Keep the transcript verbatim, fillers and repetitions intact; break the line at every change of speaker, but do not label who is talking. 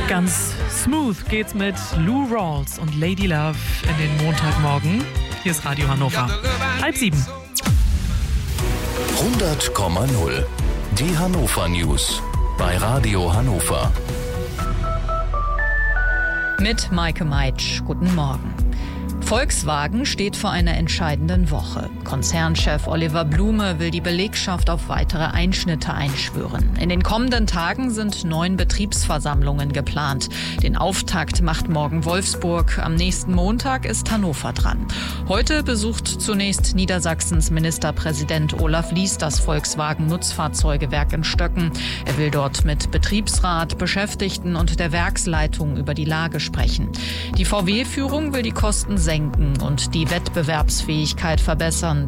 Ganz smooth geht's mit Lou Rawls und Lady Love in den Montagmorgen. Hier ist Radio Hannover. Halb sieben.
hundert Komma null. Die Hannover News bei Radio Hannover.
Mit Maike Meitsch. Guten Morgen. Volkswagen steht vor einer entscheidenden Woche. Konzernchef Oliver Blume will die Belegschaft auf weitere Einschnitte einschwören. In den kommenden Tagen sind neun Betriebsversammlungen geplant. Den Auftakt macht morgen Wolfsburg. Am nächsten Montag ist Hannover dran. Heute besucht zunächst Niedersachsens Ministerpräsident Olaf Lies das Volkswagen-Nutzfahrzeugewerk in Stöcken. Er will dort mit Betriebsrat, Beschäftigten und der Werksleitung über die Lage sprechen. Die V W-Führung will die Kosten senken und die Wettbewerbsfähigkeit verbessern.